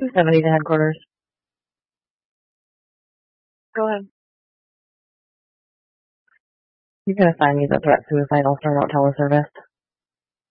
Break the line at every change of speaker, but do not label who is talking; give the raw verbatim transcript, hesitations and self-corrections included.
two seventy to headquarters. Go ahead. You can assign me the threat suicide. I'll start out teleservice.